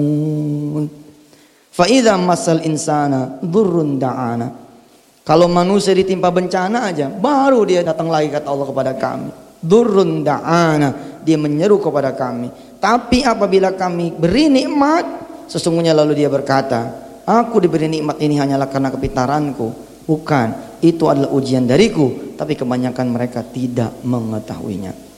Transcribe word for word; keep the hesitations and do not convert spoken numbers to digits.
Fa idza massal insana dzurrun da'ana. Kalau manusia ditimpa bencana aja, baru dia datang lagi kata Allah kepada kami. Dzurrun da'ana, dia menyeru kepada kami. Tapi apabila kami beri nikmat, sesungguhnya lalu dia berkata, aku diberi nikmat ini hanyalah karena kepintaranku. Bukan, itu adalah ujian dariku. Tapi kebanyakan mereka tidak mengetahuinya.